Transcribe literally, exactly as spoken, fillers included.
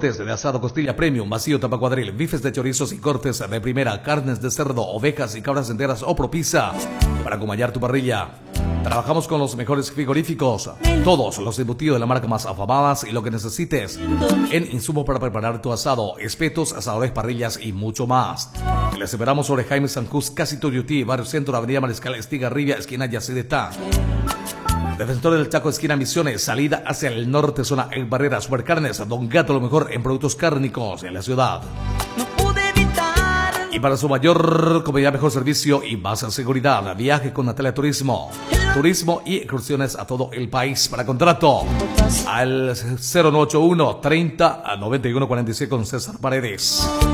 cortes de asado, costilla premium, vacío, tapa cuadril, bifes de chorizos y cortes de primera, carnes de cerdo, ovejas y cabras enteras o propisa para acompañar tu parrilla. Trabajamos con los mejores frigoríficos, todos los embutidos de la marca más afamadas y lo que necesites en insumos para preparar tu asado, espetos, asadores, parrillas y mucho más. Les esperamos sobre Jaime Sanjús, casi Toyotí, Barrio Centro, Avenida Mariscal Estigarribia, esquina Yacyretá. Defensor del Chaco, esquina Misiones, salida hacia el norte, zona en Barrera. Supercarnes, Don Gato, lo mejor en productos cárnicos en la ciudad. Y para su mayor comodidad, mejor servicio y más seguridad, viaje con Natalia Turismo. Turismo y excursiones a todo el país. Para contrato, al cero nueve ocho uno, treinta, noventa y uno cuarenta y seis con César Paredes.